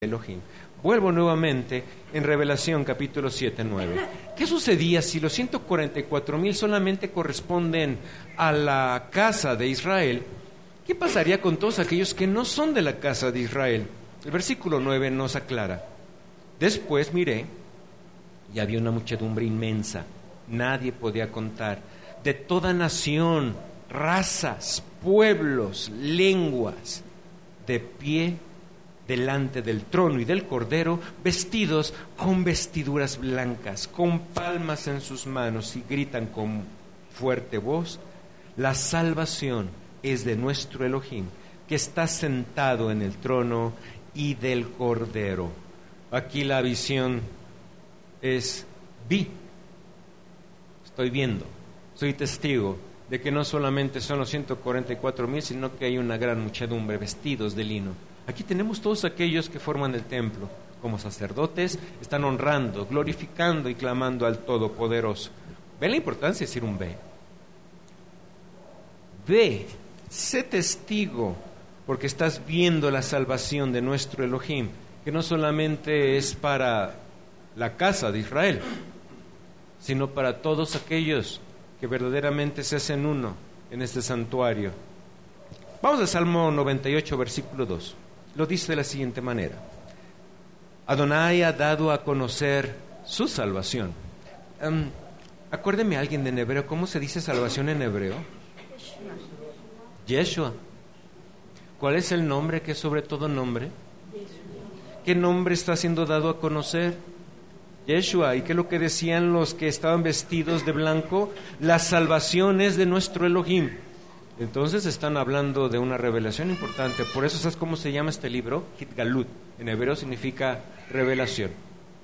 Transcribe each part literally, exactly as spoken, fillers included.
Elohim. Vuelvo nuevamente en Revelación capítulo siete, nueve. ¿Qué sucedía si los ciento cuarenta y cuatro mil solamente corresponden a la casa de Israel? ¿Qué pasaría con todos aquellos que no son de la casa de Israel? El versículo nueve nos aclara. Después miré y había una muchedumbre inmensa, nadie podía contar, de toda nación, razas, pueblos, lenguas, de pie delante del trono y del Cordero, vestidos con vestiduras blancas, con palmas en sus manos, y gritan con fuerte voz: la salvación es de nuestro Elohim, que está sentado en el trono, y del Cordero. Aquí la visión es: vi, estoy viendo, soy testigo de que no solamente son los ciento cuarenta y cuatro mil, sino que hay una gran muchedumbre vestidos de lino. Aquí tenemos todos aquellos que forman el templo como sacerdotes, están honrando, glorificando y clamando al Todopoderoso. ¿Ven la importancia de decir un ve? Ve, sé testigo, porque estás viendo la salvación de nuestro Elohim, que no solamente es para la casa de Israel, sino para todos aquellos que verdaderamente se hacen uno en este santuario. Vamos al Salmo noventa y ocho, versículo dos. Lo dice de la siguiente manera: Adonai ha dado a conocer su salvación. Um, acuérdeme alguien de en hebreo, ¿cómo se dice salvación en hebreo? Yeshua. ¿Cuál es el nombre que es sobre todo nombre? ¿Qué nombre está siendo dado a conocer? Yeshua. ¿Y qué es lo que decían los que estaban vestidos de blanco? La salvación es de nuestro Elohim. Entonces están hablando de una revelación importante. Por eso, ¿sabes cómo se llama este libro? Hitgalut. En hebreo significa revelación.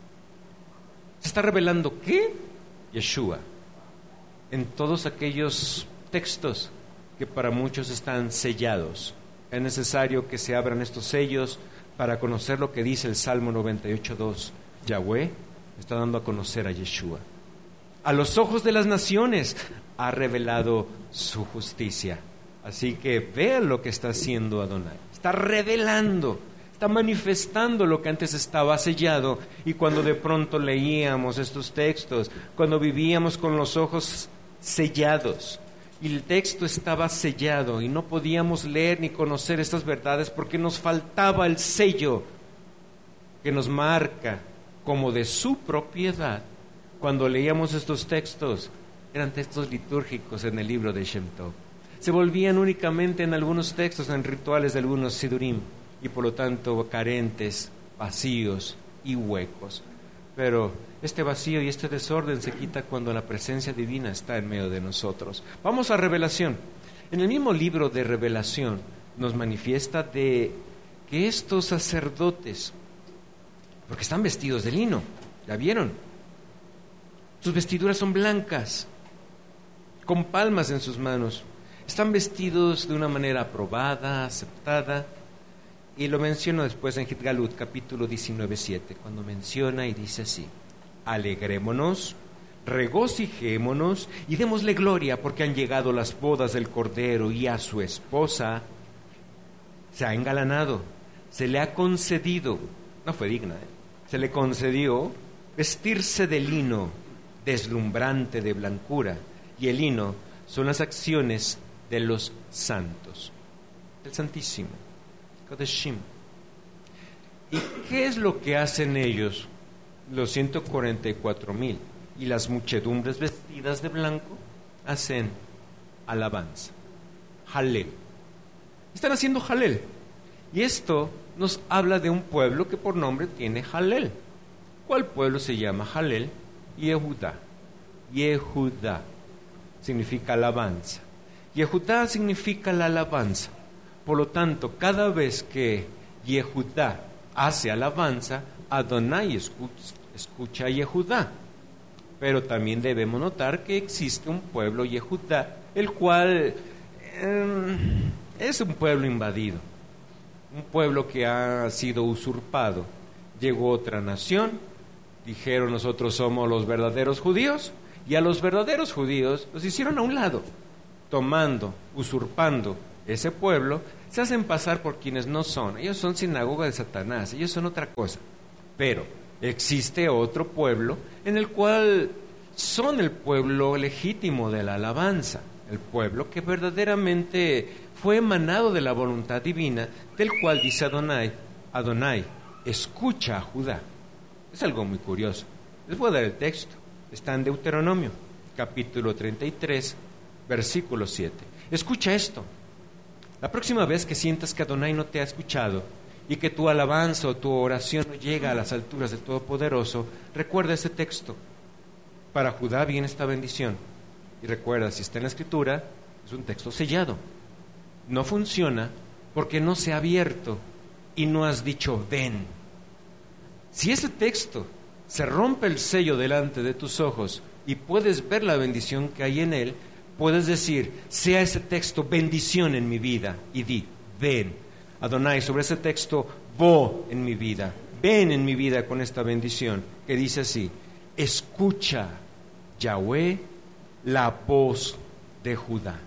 ¿Se está revelando qué? Yeshua. En todos aquellos textos que para muchos están sellados. Es necesario que se abran estos sellos para conocer lo que dice el Salmo noventa y ocho, dos. Yahweh está dando a conocer a Yeshua. A los ojos de las naciones ha revelado su justicia. Así que vean lo que está haciendo Adonai. Está revelando, está manifestando lo que antes estaba sellado. Y cuando de pronto leíamos estos textos, cuando vivíamos con los ojos sellados, y el texto estaba sellado y no podíamos leer ni conocer estas verdades porque nos faltaba el sello que nos marca como de su propiedad. Cuando leíamos estos textos, eran textos litúrgicos en el libro de Shem Tov. Se volvían únicamente en algunos textos, en rituales de algunos sidurim, y por lo tanto carentes, vacíos y huecos. Pero este vacío y este desorden se quita cuando la presencia divina está en medio de nosotros. Vamos a Revelación. En el mismo libro de Revelación nos manifiesta de que estos sacerdotes, porque están vestidos de lino, ¿ya vieron? Sus vestiduras son blancas, con palmas en sus manos. Están vestidos de una manera aprobada, aceptada. Y lo menciono después en Hitgalut, capítulo diecinueve, siete, cuando menciona y dice así: alegrémonos, regocijémonos y démosle gloria, porque han llegado las bodas del Cordero, y a su esposa se ha engalanado, se le ha concedido, no fue digna, ¿eh? se le concedió vestirse de lino deslumbrante de blancura, y el lino son las acciones de los santos, del Santísimo, Kodeshim. ¿Y qué es lo que hacen ellos, los ciento cuarenta y cuatro mil y las muchedumbres vestidas de blanco? Hacen alabanza, Halel. Están haciendo Halel. Y esto nos habla de un pueblo que por nombre tiene Halel. ¿Cuál pueblo se llama Halel? Yehudá. Yehudá significa alabanza. Yehudá significa la alabanza. Por lo tanto, cada vez que Yehudá hace alabanza, Adonai escucha, escucha a Yehudá. Pero también debemos notar que existe un pueblo Yehudá, el cual eh, es un pueblo invadido, un pueblo que ha sido usurpado. Llegó otra nación, dijeron: nosotros somos los verdaderos judíos, y a los verdaderos judíos los hicieron a un lado, tomando, usurpando ese pueblo, se hacen pasar por quienes no son. Ellos son sinagoga de Satanás, ellos son otra cosa. Pero existe otro pueblo en el cual son el pueblo legítimo de la alabanza, el pueblo que verdaderamente fue emanado de la voluntad divina, del cual dice Adonai, Adonai, escucha a Judá. Es algo muy curioso. Les voy a dar el texto. Está en Deuteronomio, capítulo treinta y tres, versículo siete. Escucha esto. La próxima vez que sientas que Adonai no te ha escuchado y que tu alabanza o tu oración no llega a las alturas del Todopoderoso, recuerda ese texto. Para Judá viene esta bendición. Y recuerda, si está en la Escritura, es un texto sellado. No funciona porque no se ha abierto y no has dicho, ven. Si ese texto se rompe el sello delante de tus ojos y puedes ver la bendición que hay en él, puedes decir, sea ese texto bendición en mi vida, y di, ven. Adonai, sobre ese texto, vo en mi vida, ven en mi vida con esta bendición, que dice así, escucha, Yahweh, la voz de Judá,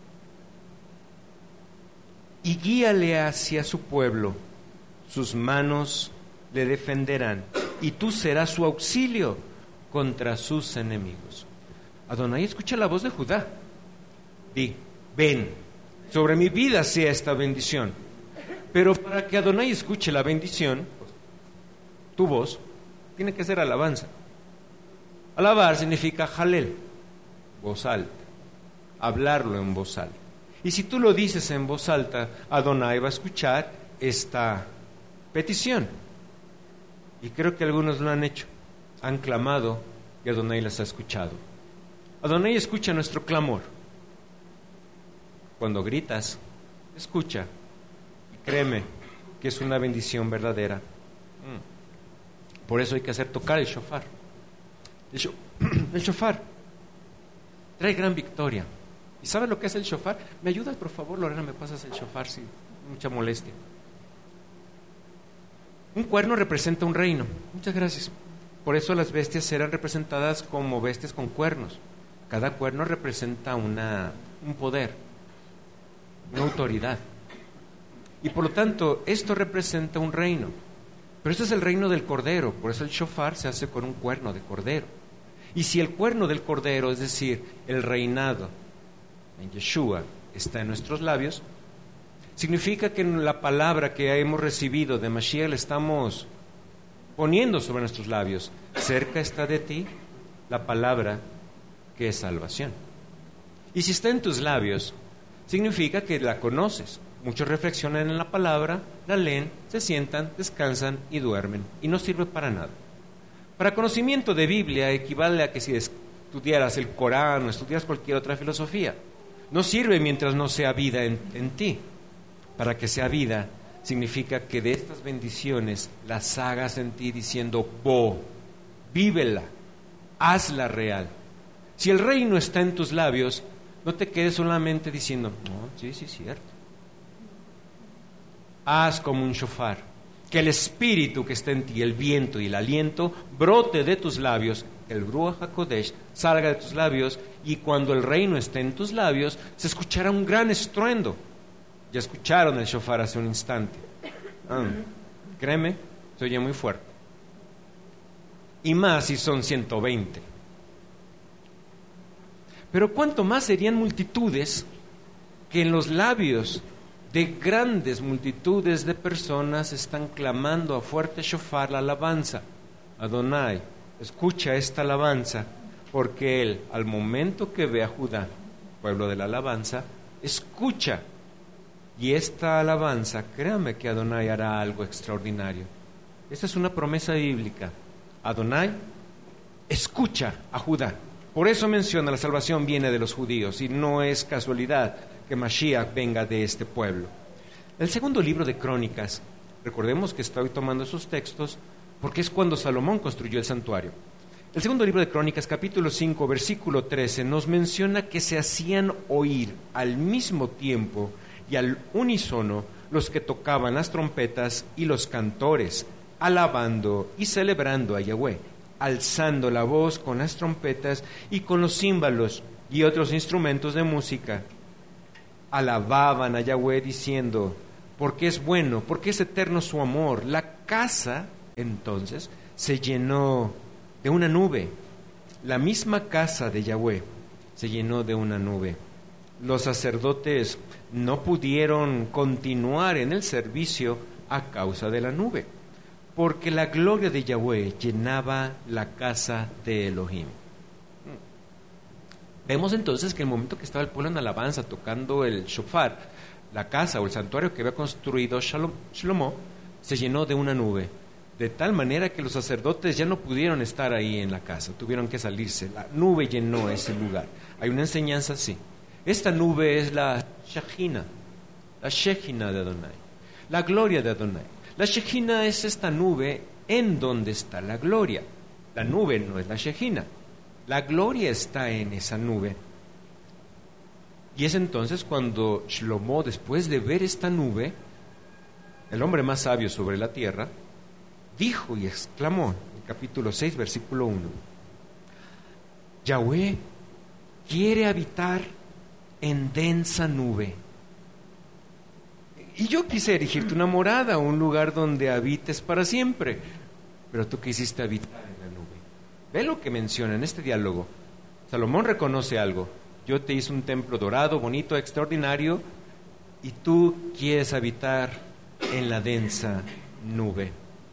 y guíale hacia su pueblo, sus manos le defenderán, y tú serás su auxilio contra sus enemigos. Adonai, escucha la voz de Judá. Di, ven, sobre mi vida sea esta bendición. Pero para que Adonai escuche la bendición, tu voz tiene que ser alabanza. Alabar significa jalel, voz alta, hablarlo en voz alta. Y si tú lo dices en voz alta, Adonai va a escuchar esta petición. Y creo que algunos lo han hecho, han clamado y Adonai las ha escuchado. Adonai escucha nuestro clamor. Cuando gritas, escucha. Y créeme que es una bendición verdadera. Por eso hay que hacer tocar el shofar. El, sho- el shofar trae gran victoria. ¿Y sabes lo que es el shofar? ¿Me ayudas, por favor, Lorena? ¿Me pasas el shofar? Sí, mucha molestia. Un cuerno representa un reino. Muchas gracias. Por eso las bestias eran representadas como bestias con cuernos. Cada cuerno representa una, un poder, una autoridad. Y por lo tanto, esto representa un reino. Pero este es el reino del cordero. Por eso el shofar se hace con un cuerno de cordero. Y si el cuerno del cordero, es decir, el reinado en Yeshua, está en nuestros labios, significa que la palabra que hemos recibido de Mashiach la estamos poniendo sobre nuestros labios. Cerca está de ti la palabra que es salvación. Y si está en tus labios, significa que la conoces. Muchos reflexionan en la palabra, la leen, se sientan, descansan y duermen. Y no sirve para nada. Para conocimiento de Biblia equivale a que si estudiaras el Corán o estudiaras cualquier otra filosofía. No sirve mientras no sea vida en, en ti. Para que sea vida, significa que de estas bendiciones las hagas en ti diciendo, bo, vívela, hazla real. Si el reino está en tus labios, no te quedes solamente diciendo, no, sí, sí, cierto. Haz como un shofar, que el espíritu que está en ti, el viento y el aliento, brote de tus labios, el Ruach HaKodesh salga de tus labios, y cuando el reino esté en tus labios, se escuchará un gran estruendo. Ya escucharon el shofar hace un instante. Ah, créeme, se oye muy fuerte. Y más si son ciento veinte. Pero cuánto más serían multitudes que en los labios de grandes multitudes de personas están clamando a fuerte shofar la alabanza. Adonai, escucha esta alabanza, porque él, al momento que ve a Judá, pueblo de la alabanza, escucha. Y esta alabanza, créame que Adonai hará algo extraordinario. Esta es una promesa bíblica. Adonai escucha a Judá. Por eso menciona la salvación viene de los judíos, y no es casualidad que Mashiach venga de este pueblo. El segundo libro de Crónicas, recordemos que estoy tomando esos textos porque es cuando Salomón construyó el santuario. El segundo libro de Crónicas, capítulo cinco, versículo trece, nos menciona que se hacían oír al mismo tiempo y al unísono los que tocaban las trompetas y los cantores, alabando y celebrando a Yahweh, alzando la voz con las trompetas y con los címbalos y otros instrumentos de música. alababan a Yahweh diciendo, porque es bueno, porque es eterno su amor. La casa, entonces, se llenó de una nube. La misma casa de Yahweh se llenó de una nube. Los sacerdotes no pudieron continuar en el servicio a causa de la nube, porque la gloria de Yahweh llenaba la casa de Elohim. Vemos entonces que en el momento que estaba el pueblo en alabanza tocando el shofar, la casa o el santuario que había construido Shlomo se llenó de una nube, de tal manera que los sacerdotes ya no pudieron estar ahí en la casa, tuvieron que salirse. La nube llenó ese lugar. Hay una enseñanza así. Esta nube es la Shejina, la Shejina de Adonai, la gloria de Adonai. La Shejina es esta nube en donde está la gloria. La nube no es la Shejina. La gloria está en esa nube. Y es entonces cuando Shlomo, después de ver esta nube, el hombre más sabio sobre la tierra, dijo y exclamó, en capítulo seis, versículo uno, Yahweh quiere habitar en densa nube. Y yo quise erigirte una morada, un lugar donde habites para siempre, pero tú quisiste habitar en la nube. Ve lo que menciona en este diálogo. Salomón reconoce algo. Yo te hice un templo dorado, bonito, extraordinario, y tú quieres habitar en la densa nube.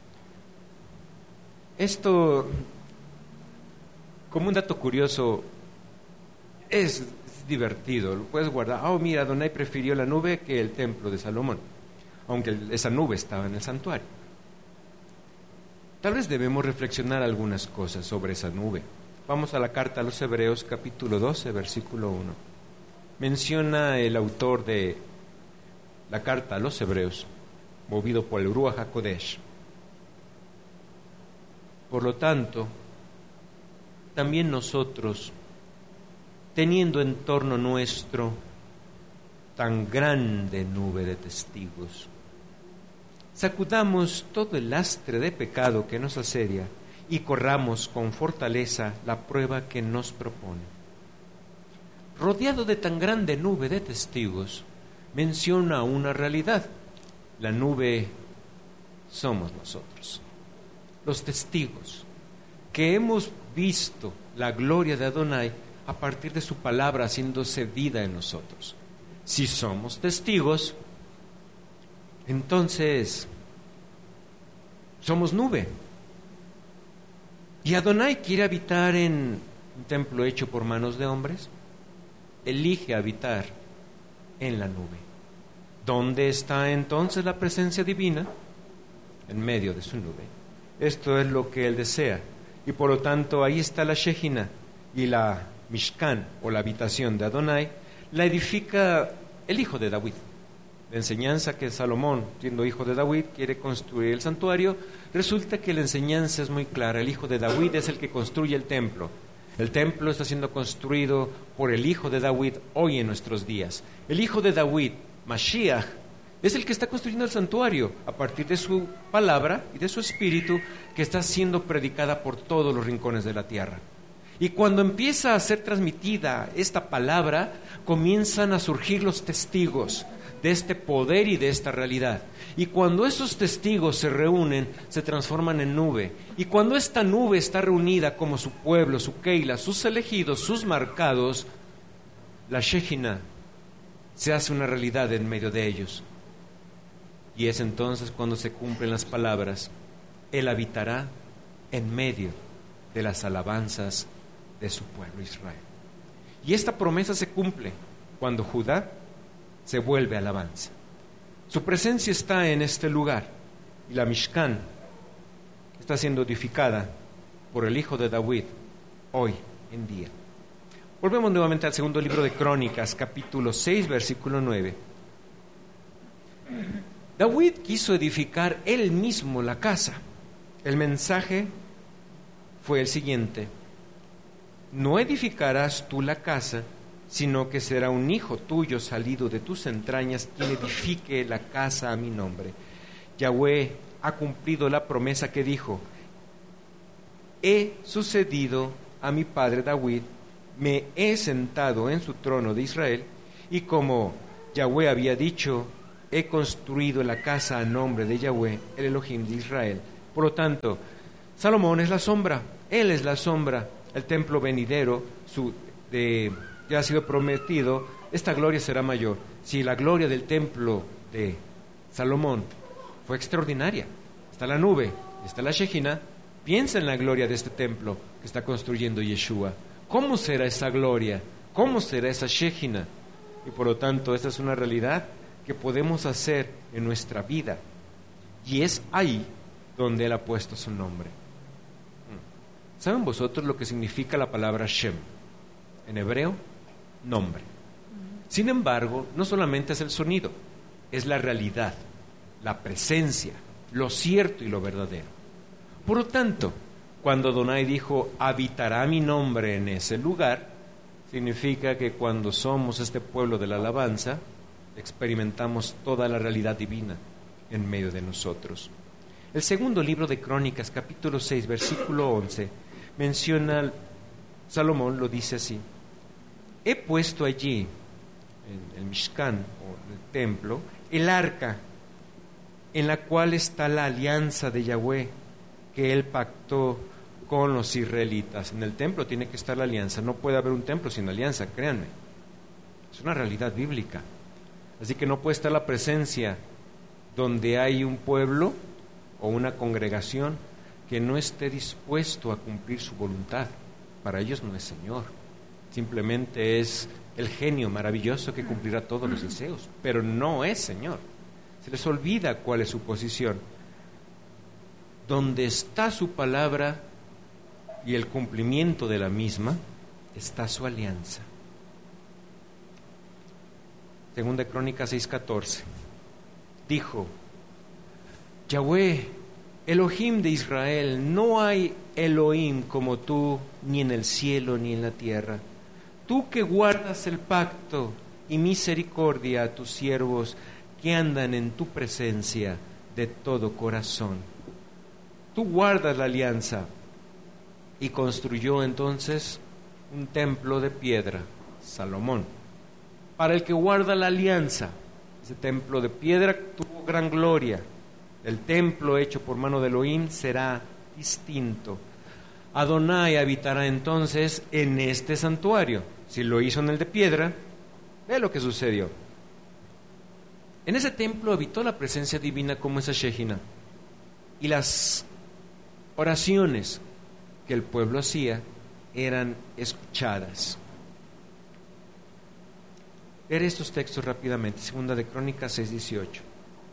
Esto, como un dato curioso, es divertido, lo puedes guardar. Oh, mira, Adonai prefirió la nube que el templo de Salomón, aunque esa nube estaba en el santuario. Tal vez debemos reflexionar algunas cosas sobre esa nube. Vamos a la carta a los Hebreos, capítulo doce, versículo uno. Menciona el autor de la carta a los Hebreos, movido por el Ruach HaKodesh. Por lo tanto, también nosotros, teniendo en torno nuestro tan grande nube de testigos, sacudamos todo el lastre de pecado que nos asedia y corramos con fortaleza la prueba que nos propone. Rodeado de tan grande nube de testigos, menciona una realidad. La nube somos nosotros, los testigos, que hemos visto la gloria de Adonai a partir de su palabra haciéndose vida en nosotros. Si somos testigos, entonces somos nube. ¿Y Adonai quiere habitar en un templo hecho por manos de hombres? Elige habitar en la nube. ¿Dónde está entonces la presencia divina? En medio de su nube. Esto es lo que él desea. Y por lo tanto ahí está la Shejina, y la Mishkan, o la habitación de Adonai, la edifica el hijo de David. La enseñanza que Salomón, siendo hijo de David, quiere construir el santuario, resulta que la enseñanza es muy clara. El hijo de David es el que construye el templo. El templo está siendo construido por el hijo de David hoy en nuestros días. El hijo de David, Mashiach, es el que está construyendo el santuario a partir de su palabra y de su espíritu, que está siendo predicada por todos los rincones de la tierra. Y cuando empieza a ser transmitida esta palabra, comienzan a surgir los testigos de este poder y de esta realidad. Y cuando esos testigos se reúnen, se transforman en nube. Y cuando esta nube está reunida como su pueblo, su Keila, sus elegidos, sus marcados, la Shejina se hace una realidad en medio de ellos. Y es entonces cuando se cumplen las palabras: Él habitará en medio de las alabanzas de su pueblo Israel. Y esta promesa se cumple cuando Judá se vuelve alabanza. Su presencia está en este lugar, y la Mishkan está siendo edificada por el hijo de David hoy en día. Volvemos nuevamente al segundo libro de Crónicas, capítulo seis, versículo nueve. David quiso edificar él mismo la casa. El mensaje fue el siguiente: no edificarás tú la casa, sino que será un hijo tuyo salido de tus entrañas quien edifique la casa a mi nombre. Yahweh ha cumplido la promesa que dijo: he sucedido a mi padre David, me he sentado en su trono de Israel, y como Yahweh había dicho: he construido la casa a nombre de Yahweh, el Elohim de Israel. Por lo tanto, Salomón es la sombra, él es la sombra. El templo venidero, su, de, ya ha sido prometido, esta gloria será mayor. Si la gloria del templo de Salomón fue extraordinaria, está la nube, está la Shejina, piensa en la gloria de este templo que está construyendo Yeshua. ¿Cómo será esa gloria? ¿Cómo será esa Shejina? Y por lo tanto, esta es una realidad que podemos hacer en nuestra vida. Y es ahí donde Él ha puesto su nombre. ¿Saben vosotros lo que significa la palabra Shem? En hebreo, nombre. Sin embargo, no solamente es el sonido, es la realidad, la presencia, lo cierto y lo verdadero. Por lo tanto, cuando Adonai dijo: habitará mi nombre en ese lugar, significa que cuando somos este pueblo de la alabanza, experimentamos toda la realidad divina en medio de nosotros. El segundo libro de Crónicas, capítulo seis, versículo once, menciona, Salomón lo dice así: he puesto allí, en el Mishkan, o el templo, el arca, en la cual está la alianza de Yahweh, que Él pactó con los israelitas. En el templo tiene que estar la alianza, no puede haber un templo sin alianza, créanme. Es una realidad bíblica. Así que no puede estar la presencia donde hay un pueblo o una congregación que no esté dispuesto a cumplir su voluntad. Para ellos no es Señor, simplemente es el genio maravilloso que cumplirá todos los deseos, pero no es Señor. Se les olvida cuál es su posición. Donde está su palabra y el cumplimiento de la misma, está su alianza. Segunda Crónicas seis catorce. Dijo: Yahweh, Elohim de Israel, no hay Elohim como tú, ni en el cielo ni en la tierra. Tú que guardas el pacto y misericordia a tus siervos que andan en tu presencia de todo corazón. Tú guardas la alianza. Y construyó entonces un templo de piedra, Salomón, para el que guarda la alianza. Ese templo de piedra tuvo gran gloria. El templo hecho por mano de Elohim será distinto. Adonai habitará entonces en este santuario. Si lo hizo en el de piedra, ve lo que sucedió. En ese templo habitó la presencia divina como esa Shejina. Y las oraciones que el pueblo hacía eran escuchadas. Leer estos textos rápidamente. Segunda de Crónicas seis dieciocho.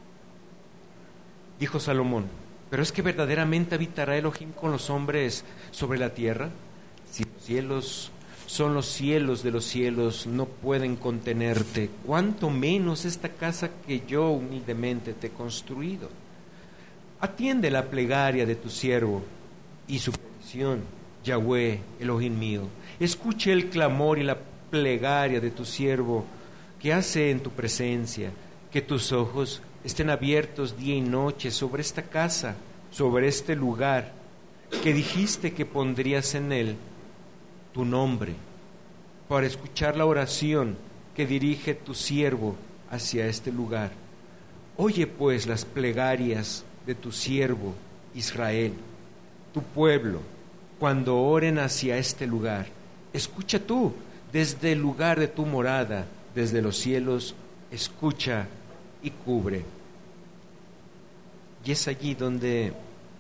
Dijo Salomón: ¿pero es que verdaderamente habitará Elohim con los hombres sobre la tierra? Si los cielos son los cielos de los cielos, no pueden contenerte, cuánto menos esta casa que yo humildemente te he construido. Atiende la plegaria de tu siervo y su petición, Yahweh, Elohim mío. Escuche el clamor y la plegaria de tu siervo que hace en tu presencia, que tus ojos estén abiertos día y noche sobre esta casa, sobre este lugar, que dijiste que pondrías en él tu nombre, para escuchar la oración que dirige tu siervo hacia este lugar. Oye pues las plegarias de tu siervo Israel, tu pueblo, cuando oren hacia este lugar. Escucha tú desde el lugar de tu morada, desde los cielos, escucha y cubre. Y es allí donde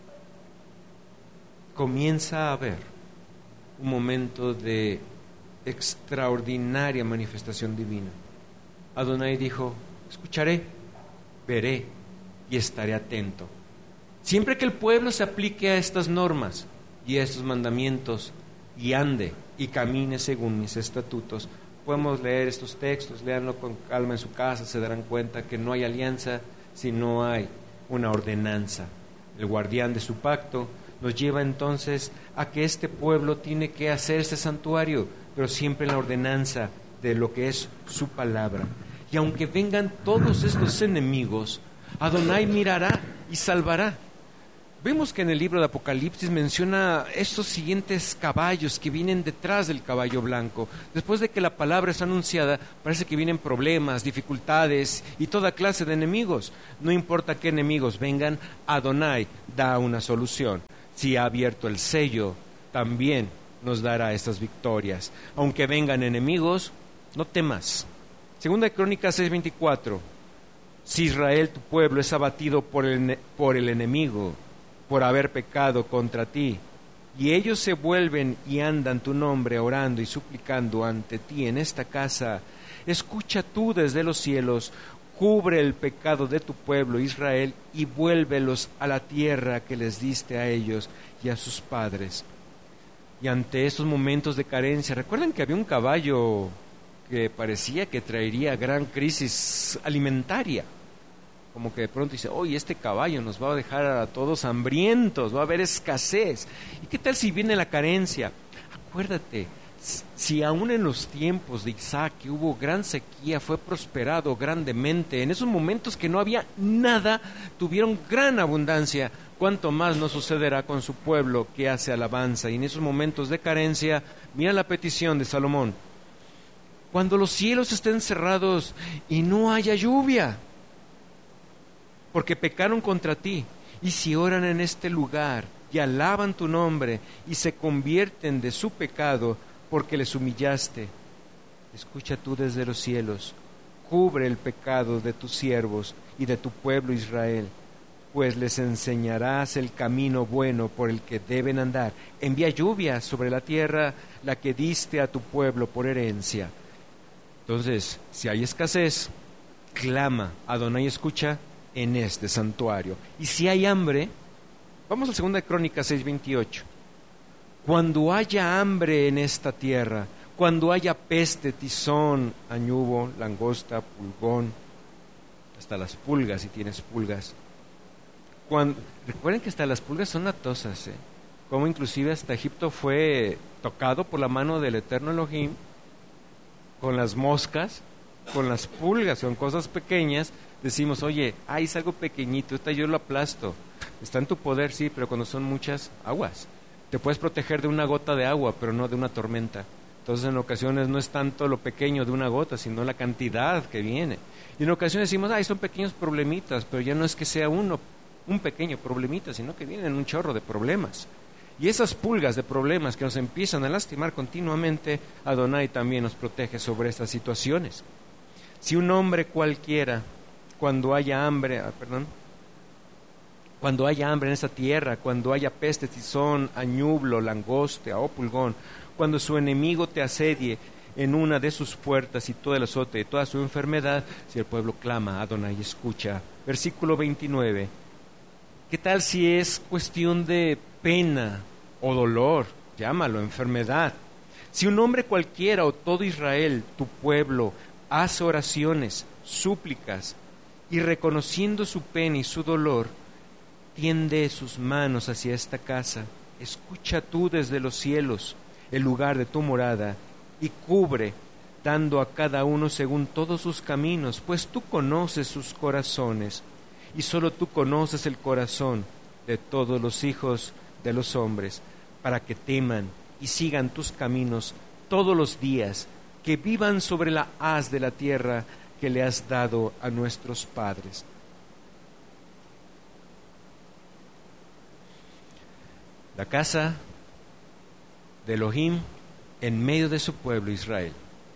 comienza a haber un momento de extraordinaria manifestación divina. Adonai dijo: escucharé, veré y estaré atento. Siempre que el pueblo se aplique a estas normas y a estos mandamientos y ande y camine según mis estatutos. Podemos leer estos textos, léanlo con calma en su casa, se darán cuenta que no hay alianza si no hay una ordenanza. El guardián de su pacto nos lleva entonces a que este pueblo tiene que hacer este santuario, pero siempre en la ordenanza de lo que es su palabra. Y aunque vengan todos estos enemigos, Adonai mirará y salvará. Vemos que en el libro de Apocalipsis menciona estos siguientes caballos que vienen detrás del caballo blanco. Después de que la palabra es anunciada, parece que vienen problemas, dificultades y toda clase de enemigos. No importa qué enemigos vengan, Adonai da una solución. Si ha abierto el sello, también nos dará estas victorias. Aunque vengan enemigos, no temas. Segunda de Crónicas seis veinticuatro. Si Israel, tu pueblo, es abatido por el, por el enemigo, por haber pecado contra ti, y ellos se vuelven y andan tu nombre orando y suplicando ante ti en esta casa, escucha tú desde los cielos, cubre el pecado de tu pueblo Israel y vuélvelos a la tierra que les diste a ellos y a sus padres. Y ante estos momentos de carencia, recuerden que había un caballo que parecía que traería gran crisis alimentaria. Como que de pronto dice, oye, este caballo nos va a dejar a todos hambrientos, va a haber escasez. ¿Y qué tal si viene la carencia? Acuérdate, si aún en los tiempos de Isaac, que hubo gran sequía, fue prosperado grandemente, en esos momentos que no había nada, tuvieron gran abundancia, cuánto más no sucederá con su pueblo que hace alabanza. Y en esos momentos de carencia, mira la petición de Salomón, cuando los cielos estén cerrados y no haya lluvia, porque pecaron contra ti, y si oran en este lugar y alaban tu nombre y se convierten de su pecado porque les humillaste, escucha tú desde los cielos, cubre el pecado de tus siervos y de tu pueblo Israel, pues les enseñarás el camino bueno por el que deben andar. Envía lluvia sobre la tierra, la que diste a tu pueblo por herencia. Entonces, si hay escasez, clama, Adonai escucha en este santuario. Y si hay hambre, vamos a segunda de Crónicas seis veintiocho. Cuando haya hambre en esta tierra, cuando haya peste, tizón, añubo, langosta, pulgón, hasta las pulgas, si tienes pulgas. Cuando, recuerden que hasta las pulgas son latosas, ¿eh? Como inclusive hasta Egipto fue tocado por la mano del eterno Elohim, con las moscas, con las pulgas, son cosas pequeñas. Decimos, oye, ah, es algo pequeñito, esta yo lo aplasto. Está en tu poder, sí, pero cuando son muchas, aguas. Te puedes proteger de una gota de agua, pero no de una tormenta. Entonces, en ocasiones no es tanto lo pequeño de una gota, sino la cantidad que viene. Y en ocasiones decimos, ay, son pequeños problemitas, pero ya no es que sea uno, un pequeño problemita, sino que vienen un chorro de problemas. Y esas pulgas de problemas que nos empiezan a lastimar continuamente, Adonai también nos protege sobre estas situaciones. Si un hombre cualquiera, cuando haya hambre, ah, perdón, cuando haya hambre en esta tierra, cuando haya peste, tizón, añublo, langosta o pulgón, cuando su enemigo te asedie en una de sus puertas y todo el azote de toda su enfermedad, si el pueblo clama, Adonai escucha. Versículo veintinueve. ¿Qué tal si es cuestión de pena o dolor? Llámalo enfermedad. Si un hombre cualquiera o todo Israel, tu pueblo, hace oraciones, súplicas, y reconociendo su pena y su dolor, tiende sus manos hacia esta casa, escucha tú desde los cielos el lugar de tu morada, y cubre, dando a cada uno según todos sus caminos, pues tú conoces sus corazones, y solo tú conoces el corazón de todos los hijos de los hombres, para que teman y sigan tus caminos todos los días, que vivan sobre la haz de la tierra que le has dado a nuestros padres. La casa de Elohim en medio de su pueblo Israel.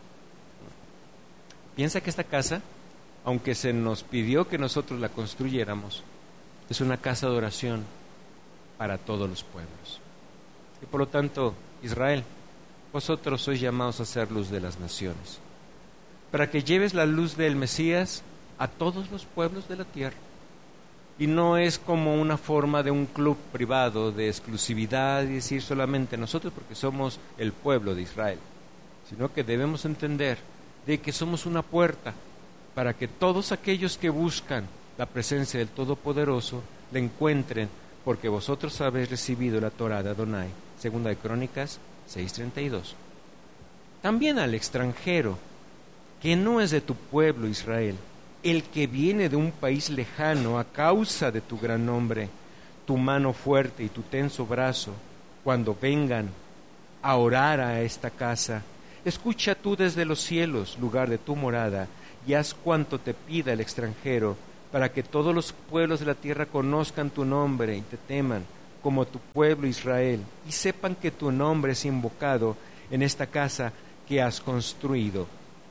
Piensa que esta casa, aunque se nos pidió que nosotros la construyéramos, es una casa de oración para todos los pueblos. Y por lo tanto, Israel, vosotros sois llamados a ser luz de las naciones, para que lleves la luz del Mesías a todos los pueblos de la tierra. Y no es como una forma de un club privado de exclusividad y decir solamente nosotros porque somos el pueblo de Israel, sino que debemos entender de que somos una puerta para que todos aquellos que buscan la presencia del Todopoderoso la encuentren, porque vosotros habéis recibido la Torá de Adonai. Segunda de Crónicas seis treinta y dos. También al extranjero que no es de tu pueblo Israel, el que viene de un país lejano a causa de tu gran nombre, tu mano fuerte y tu tenso brazo cuando vengan a orar a esta casa. Escucha tú desde los cielos, lugar de tu morada, y haz cuanto te pida el extranjero, para que todos los pueblos de la tierra conozcan tu nombre y te teman, como tu pueblo Israel, y sepan que tu nombre es invocado en esta casa que has construido.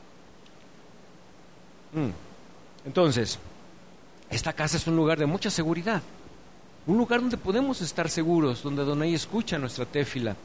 Mm. Entonces, esta casa es un lugar de mucha seguridad, un lugar donde podemos estar seguros, donde Adonai escucha nuestra téfila.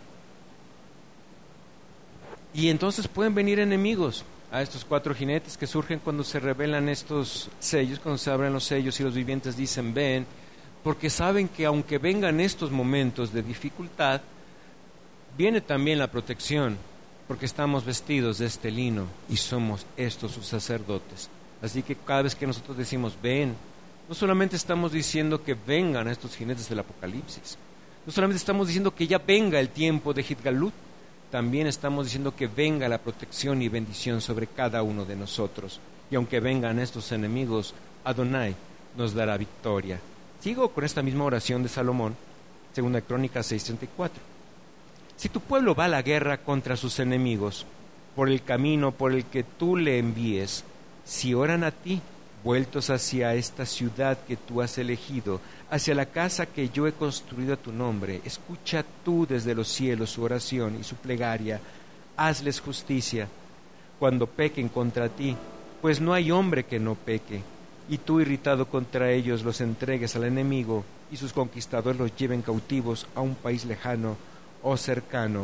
Y entonces pueden venir enemigos a estos cuatro jinetes que surgen cuando se revelan estos sellos, cuando se abren los sellos y los vivientes dicen ven, porque saben que aunque vengan estos momentos de dificultad, viene también la protección, porque estamos vestidos de este lino y somos estos sus sacerdotes. Así que cada vez que nosotros decimos ven, no solamente estamos diciendo que vengan estos jinetes del Apocalipsis, no solamente estamos diciendo que ya venga el tiempo de Gitgalut, también estamos diciendo que venga la protección y bendición sobre cada uno de nosotros. Y aunque vengan estos enemigos, Adonai nos dará victoria. Sigo con esta misma oración de Salomón, segunda Crónicas seis treinta y cuatro. Si tu pueblo va a la guerra contra sus enemigos, por el camino por el que tú le envíes, si oran a ti, vueltos hacia esta ciudad que tú has elegido, hacia la casa que yo he construido a tu nombre, escucha tú desde los cielos su oración y su plegaria, hazles justicia cuando pequen contra ti, pues no hay hombre que no peque, y tú irritado contra ellos los entregues al enemigo, y sus conquistadores los lleven cautivos a un país lejano o cercano.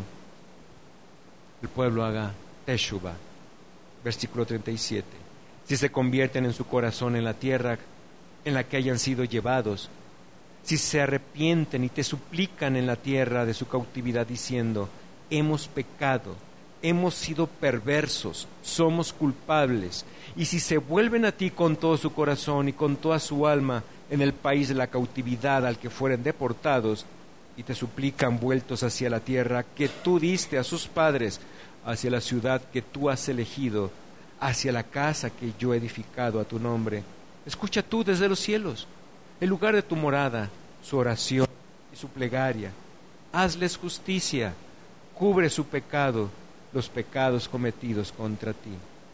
El pueblo haga Teshuvah, versículo treinta y siete. Si se convierten en su corazón en la tierra en la que hayan sido llevados, si se arrepienten y te suplican en la tierra de su cautividad diciendo, hemos pecado, hemos sido perversos, somos culpables, y si se vuelven a ti con todo su corazón y con toda su alma en el país de la cautividad al que fueren deportados, y te suplican vueltos hacia la tierra que tú diste a sus padres, hacia la ciudad que tú has elegido, hacia la casa que yo he edificado a tu nombre, escucha tú desde los cielos, el lugar de tu morada, su oración y su plegaria, hazles justicia, cubre su pecado, los pecados cometidos contra ti.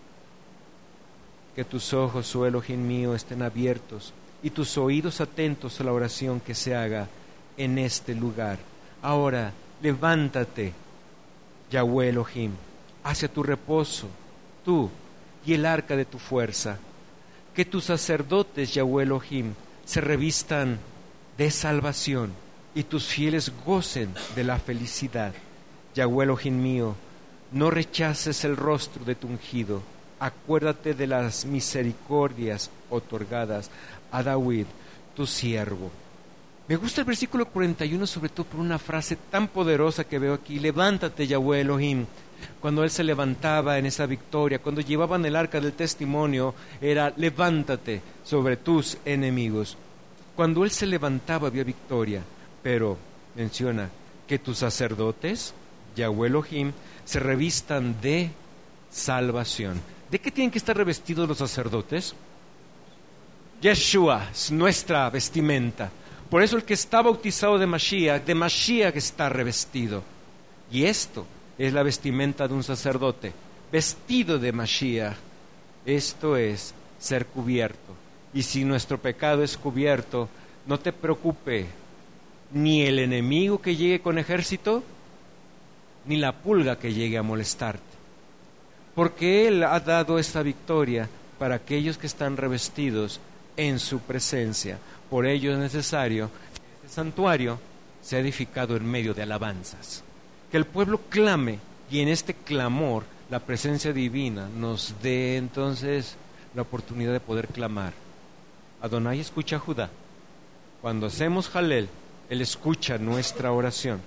Que tus ojos, oh Elohim mío, estén abiertos y tus oídos atentos a la oración que se haga en este lugar. Ahora, levántate, Yahweh Elohim, hacia tu reposo, tú y el arca de tu fuerza. Que tus sacerdotes, Yahweh Elohim, se revistan de salvación y tus fieles gocen de la felicidad. Yahweh Elohim mío, no rechaces el rostro de tu ungido. Acuérdate de las misericordias otorgadas a David, tu siervo. Me gusta el versículo cuarenta y uno, sobre todo por una frase tan poderosa que veo aquí. Levántate, Yahweh Elohim. Cuando él se levantaba en esa victoria, cuando llevaban el arca del testimonio, era levántate sobre tus enemigos. Cuando él se levantaba había victoria, pero menciona que tus sacerdotes, Yahweh Elohim, se revistan de salvación. ¿De qué tienen que estar revestidos los sacerdotes? Yeshua es nuestra vestimenta. Por eso el que está bautizado de Mashiach, de Mashiach está revestido. Y esto es la vestimenta de un sacerdote, vestido de Mashiach. Esto es ser cubierto. Y si nuestro pecado es cubierto, no te preocupe ni el enemigo que llegue con ejército, ni la pulga que llegue a molestarte. Porque Él ha dado esta victoria para aquellos que están revestidos en su presencia. Por ello es necesario que este santuario sea edificado en medio de alabanzas. Que el pueblo clame y en este clamor la presencia divina nos dé entonces la oportunidad de poder clamar. Adonai escucha a Judá. Cuando hacemos Jalel, Él escucha nuestra oración.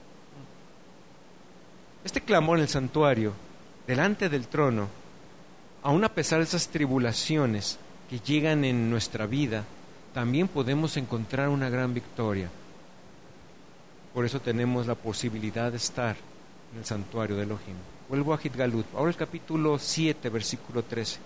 Este clamor en el santuario, delante del trono, aun a pesar de esas tribulaciones que llegan en nuestra vida, también podemos encontrar una gran victoria. Por eso tenemos la posibilidad de estar en el santuario de Elohim. Vuelvo a Gitgalut, ahora el capítulo siete, versículo trece.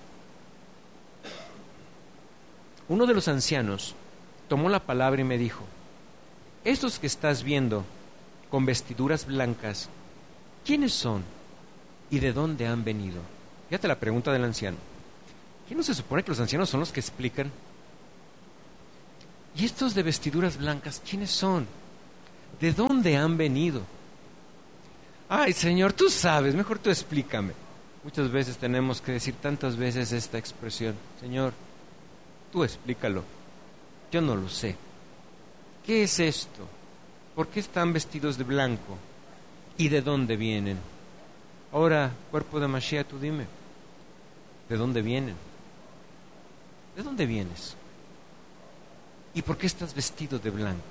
Uno de los ancianos tomó la palabra y me dijo, estos que estás viendo con vestiduras blancas, ¿quiénes son y de dónde han venido? Fíjate la pregunta del anciano. ¿Qué no se supone que los ancianos son los que explican? ¿Y estos de vestiduras blancas, quiénes son? ¿De dónde han venido? Ay, Señor, tú sabes, mejor tú explícame. Muchas veces tenemos que decir tantas veces esta expresión: Señor, tú explícalo, yo no lo sé. ¿Qué es esto? ¿Por qué están vestidos de blanco? ¿Y de dónde vienen? Ahora, cuerpo de Mashiach, tú dime, ¿de dónde vienen? ¿De dónde vienes? ¿Y por qué estás vestido de blanco?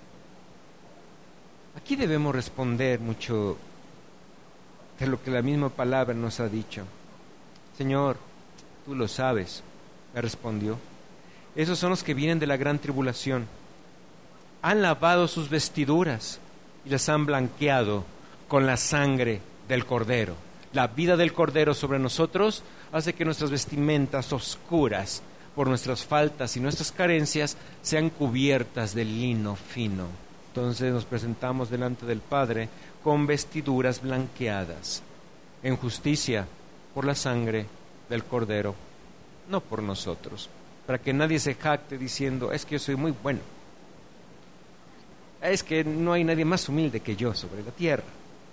Aquí debemos responder mucho de lo que la misma palabra nos ha dicho. Señor, tú lo sabes, me respondió. Esos son los que vienen de la gran tribulación. Han lavado sus vestiduras y las han blanqueado con la sangre del Cordero. La vida del Cordero sobre nosotros hace que nuestras vestimentas oscuras, por nuestras faltas y nuestras carencias, sean cubiertas de lino fino. Entonces nos presentamos delante del Padre con vestiduras blanqueadas, en justicia por la sangre del Cordero, no por nosotros, para que nadie se jacte diciendo: es que yo soy muy bueno, es que no hay nadie más humilde que yo sobre la tierra.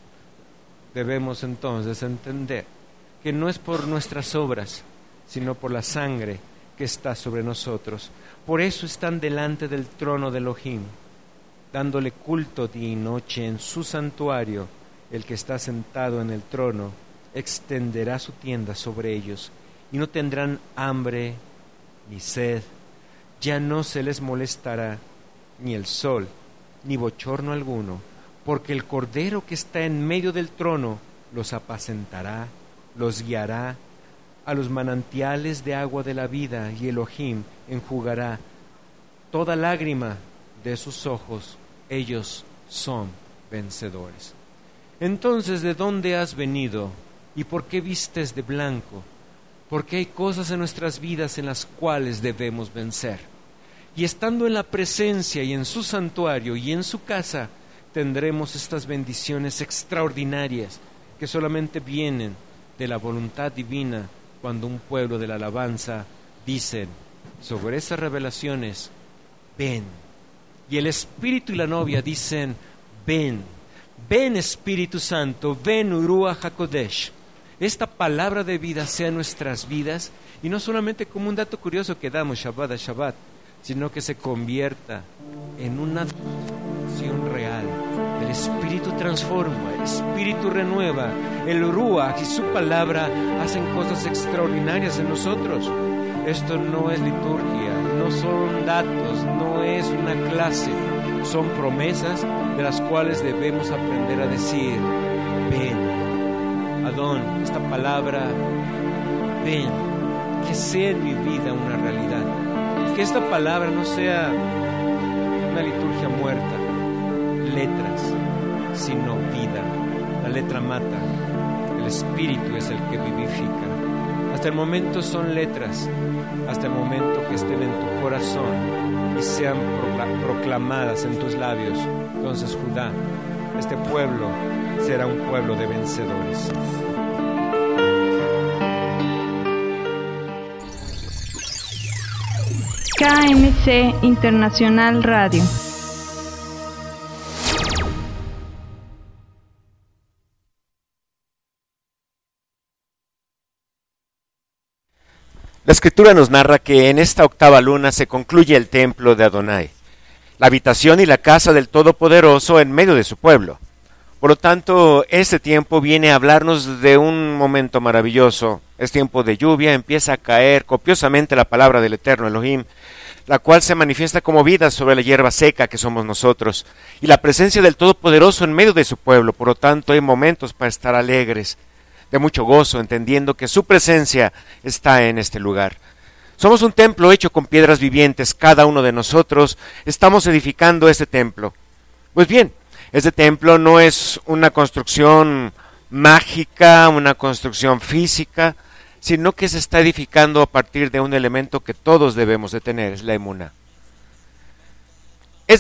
Debemos entonces entender que no es por nuestras obras, sino por la sangre que está sobre nosotros. Por eso están delante del trono de Elohim, dándole culto día y noche en su santuario. El que está sentado en el trono extenderá su tienda sobre ellos, y no tendrán hambre ni sed. Ya no se les molestará ni el sol, ni bochorno alguno, porque el Cordero que está en medio del trono los apacentará, los guiará a los manantiales de agua de la vida, y Elohim enjugará toda lágrima de sus ojos. Ellos son vencedores. Entonces, ¿de dónde has venido? ¿Y por qué vistes de blanco? Porque hay cosas en nuestras vidas en las cuales debemos vencer. Y estando en la presencia y en su santuario y en su casa, tendremos estas bendiciones extraordinarias que solamente vienen de la voluntad divina, cuando un pueblo de la alabanza dicen sobre esas revelaciones: ven. Y el Espíritu y la novia dicen: ven, ven Espíritu Santo, ven Ruach HaKodesh. Esta palabra de vida sea en nuestras vidas, y no solamente como un dato curioso que damos Shabbat a Shabbat, sino que se convierta en una acción real. El Espíritu transforma, el Espíritu renueva, el Ruach y su palabra hacen cosas extraordinarias en nosotros. Esto no es liturgia, no son datos, no es una clase, son promesas de las cuales debemos aprender a decir: ven, Adón, esta palabra, ven, que sea en mi vida una realidad. Que esta palabra no sea una liturgia muerta, letras, sino vida. La letra mata, el Espíritu es el que vivifica. Hasta el momento son letras, hasta el momento que estén en tu corazón y sean proclamadas en tus labios. Entonces, Judá, este pueblo será un pueblo de vencedores. K M C Internacional Radio. La Escritura nos narra que en esta octava luna se concluye el templo de Adonai, la habitación y la casa del Todopoderoso en medio de su pueblo. Por lo tanto, este tiempo viene a hablarnos de un momento maravilloso. Es tiempo de lluvia, empieza a caer copiosamente la palabra del Eterno Elohim, la cual se manifiesta como vida sobre la hierba seca que somos nosotros, y la presencia del Todopoderoso en medio de su pueblo. Por lo tanto, hay momentos para estar alegres, de mucho gozo, entendiendo que su presencia está en este lugar. Somos un templo hecho con piedras vivientes, cada uno de nosotros estamos edificando este templo. Pues bien, este templo no es una construcción mágica, una construcción física, sino que se está edificando a partir de un elemento que todos debemos de tener, es la emuná. Es decir,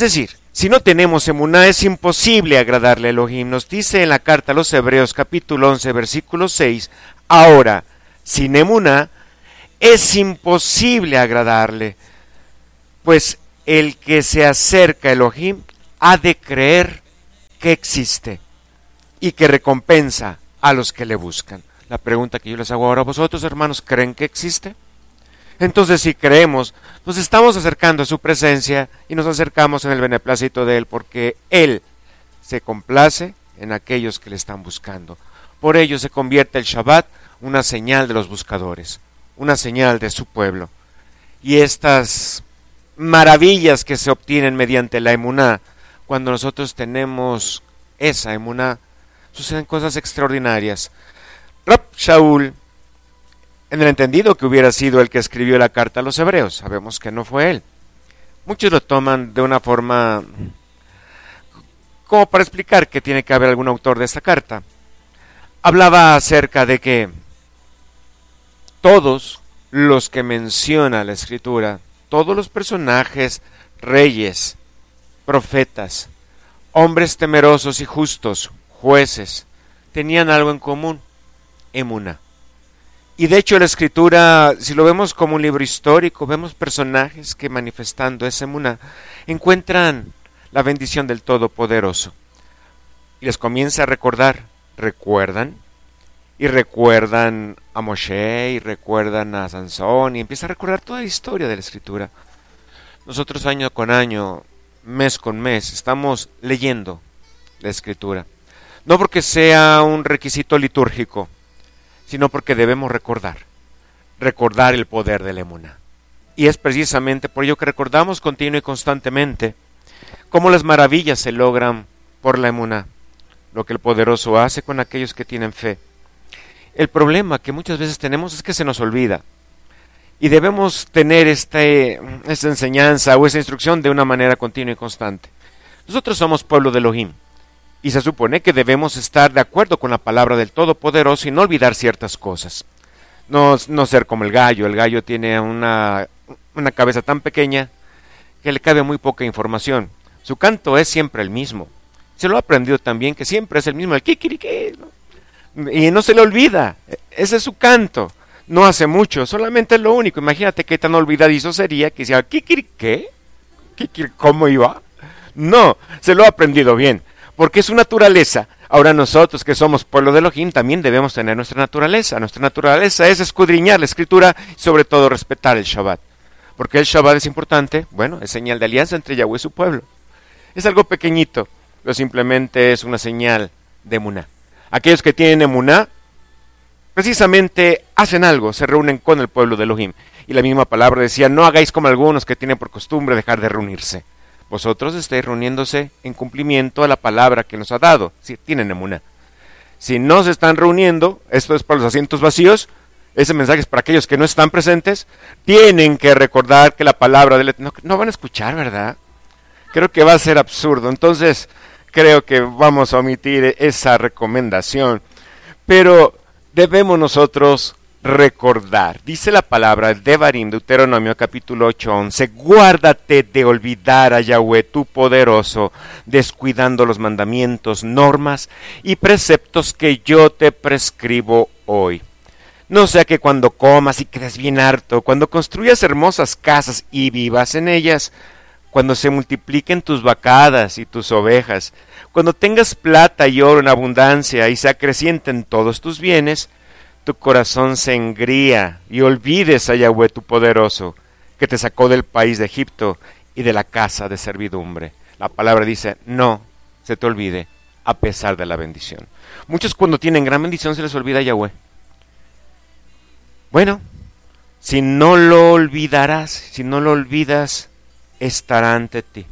Si no tenemos emuná, es imposible agradarle a Elohim. Nos dice en la carta a los Hebreos, capítulo once, versículo seis, ahora, sin emuná, es imposible agradarle, pues el que se acerca a Elohim ha de creer que existe y que recompensa a los que le buscan. La pregunta que yo les hago ahora, ¿vosotros, hermanos, creen que existe? Entonces, si creemos, nos estamos acercando a su presencia y nos acercamos en el beneplácito de Él, porque Él se complace en aquellos que le están buscando. Por ello se convierte el Shabbat una señal de los buscadores, una señal de su pueblo. Y estas maravillas que se obtienen mediante la emuná, cuando nosotros tenemos esa emuná, suceden cosas extraordinarias. Rab Shaul, en el entendido que hubiera sido el que escribió la carta a los hebreos, sabemos que no fue él. Muchos lo toman de una forma como para explicar que tiene que haber algún autor de esta carta. Hablaba acerca de que todos los que menciona la Escritura, todos los personajes, reyes, profetas, hombres temerosos y justos, jueces, tenían algo en común, emuná. Y de hecho la Escritura, si lo vemos como un libro histórico, vemos personajes que manifestando esa emuná encuentran la bendición del Todopoderoso. Y les comienza a recordar, recuerdan, y recuerdan a Moshe, y recuerdan a Sansón, y empieza a recordar toda la historia de la Escritura. Nosotros año con año, mes con mes, estamos leyendo la Escritura. No porque sea un requisito litúrgico, sino porque debemos recordar, recordar el poder de la emuná. Y es precisamente por ello que recordamos continuo y constantemente cómo las maravillas se logran por la emuná, lo que el poderoso hace con aquellos que tienen fe. El problema que muchas veces tenemos es que se nos olvida, y debemos tener este, esta enseñanza o esta instrucción de una manera continua y constante. Nosotros somos pueblo de Elohim, y se supone que debemos estar de acuerdo con la palabra del Todopoderoso y no olvidar ciertas cosas. No, no ser como el gallo. El gallo tiene una, una cabeza tan pequeña que le cabe muy poca información. Su canto es siempre el mismo. Se lo ha aprendido también, que siempre es el mismo, el kikiriqué, ¿no? Y no se le olvida. Ese es su canto. No hace mucho, solamente es lo único. Imagínate qué tan olvidadizo sería que decía, ¿kikiriqué? ¿Kikir ¿Cómo iba? No, se lo ha aprendido bien, porque es su naturaleza. Ahora nosotros que somos pueblo de Elohim también debemos tener nuestra naturaleza. Nuestra naturaleza es escudriñar la Escritura y sobre todo respetar el Shabbat. ¿Por qué el Shabbat es importante? Bueno, es señal de alianza entre Yahweh y su pueblo. Es algo pequeñito, pero simplemente es una señal de emuná. Aquellos que tienen emuná, precisamente hacen algo, se reúnen con el pueblo de Elohim. Y la misma palabra decía, no hagáis como algunos que tienen por costumbre dejar de reunirse. Vosotros estáis reuniéndose en cumplimiento a la palabra que nos ha dado, si tienen emuná. Si no se están reuniendo, esto es para los asientos vacíos, ese mensaje es para aquellos que no están presentes, tienen que recordar que la palabra de no, no van a escuchar, ¿verdad? Creo que va a ser absurdo, entonces creo que vamos a omitir esa recomendación, pero debemos nosotros recordar. Dice la palabra de Devarim, Deuteronomio capítulo ocho, once, guárdate de olvidar a Yahweh tu poderoso, descuidando los mandamientos, normas y preceptos que yo te prescribo hoy. No sea que cuando comas y quedes bien harto, cuando construyas hermosas casas y vivas en ellas, cuando se multipliquen tus vacadas y tus ovejas, cuando tengas plata y oro en abundancia y se acrecienten todos tus bienes, tu corazón se engría y olvides a Yahweh tu poderoso, que te sacó del país de Egipto y de la casa de servidumbre. La palabra dice, no se te olvide a pesar de la bendición. Muchos cuando tienen gran bendición se les olvida a Yahweh. Bueno, si no lo olvidarás, si no lo olvidas, estará ante ti.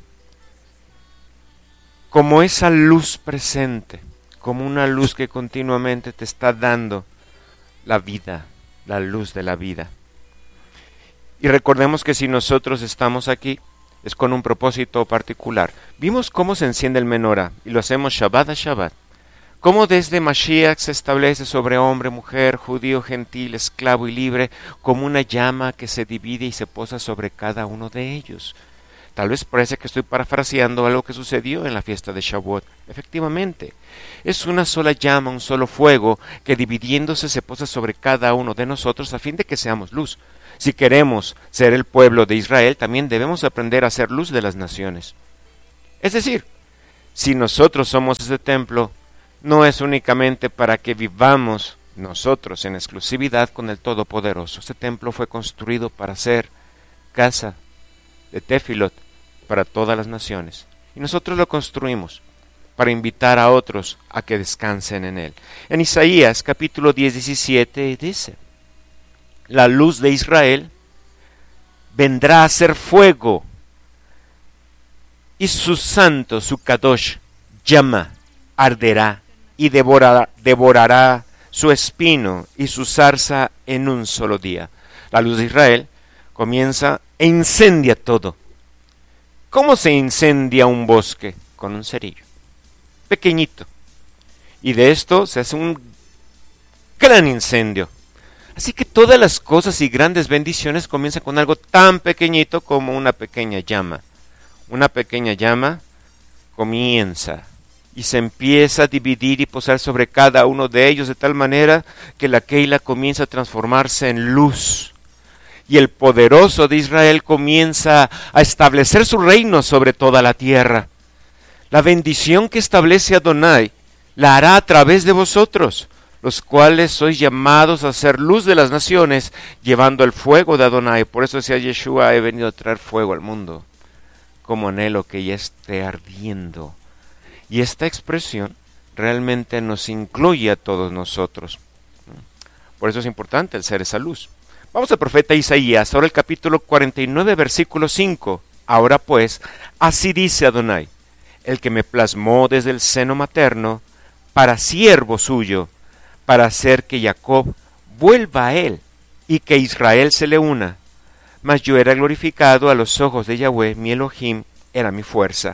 Como esa luz presente, como una luz que continuamente te está dando la vida, la luz de la vida. Y recordemos que si nosotros estamos aquí, es con un propósito particular. Vimos cómo se enciende el menorá, y lo hacemos Shabbat a Shabbat. Cómo desde Mashiach se establece sobre hombre, mujer, judío, gentil, esclavo y libre, como una llama que se divide y se posa sobre cada uno de ellos. Tal vez parece que estoy parafraseando algo que sucedió en la fiesta de Shavuot. Efectivamente, es una sola llama, un solo fuego, que dividiéndose se posa sobre cada uno de nosotros a fin de que seamos luz. Si queremos ser el pueblo de Israel, también debemos aprender a ser luz de las naciones. Es decir, si nosotros somos ese templo, no es únicamente para que vivamos nosotros en exclusividad con el Todopoderoso. Este templo fue construido para ser casa de Tefilot para todas las naciones. Y nosotros lo construimos para invitar a otros a que descansen en él. En Isaías capítulo diez, diecisiete dice: la luz de Israel vendrá a ser fuego, y su santo, su Kadosh, llama, arderá, y devorará, devorará su espino y su zarza en un solo día. La luz de Israel comienza e incendia todo. ¿Cómo se incendia un bosque? Con un cerillo, pequeñito. Y de esto se hace un gran incendio. Así que todas las cosas y grandes bendiciones comienzan con algo tan pequeñito como una pequeña llama. Una pequeña llama comienza y se empieza a dividir y posar sobre cada uno de ellos de tal manera que la Keila comienza a transformarse en luz. Y el poderoso de Israel comienza a establecer su reino sobre toda la tierra. La bendición que establece Adonai la hará a través de vosotros, los cuales sois llamados a ser luz de las naciones, llevando el fuego de Adonai. Por eso decía Yeshua: he venido a traer fuego al mundo. Como anhelo que ya esté ardiendo. Y esta expresión realmente nos incluye a todos nosotros. Por eso es importante el ser esa luz. Vamos al profeta Isaías, ahora el capítulo cuarenta y nueve, versículo cinco. Ahora pues, así dice Adonai: el que me plasmó desde el seno materno, para siervo suyo, para hacer que Jacob vuelva a él, y que Israel se le una. Mas yo era glorificado a los ojos de Yahweh, mi Elohim era mi fuerza.